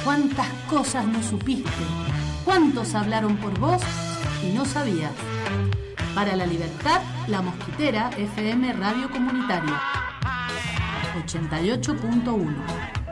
¿Cuántas cosas no supiste? ¿Cuántos hablaron por vos y no sabías? Para la Libertad, La Mosquitera, FM Radio Comunitaria 88.1.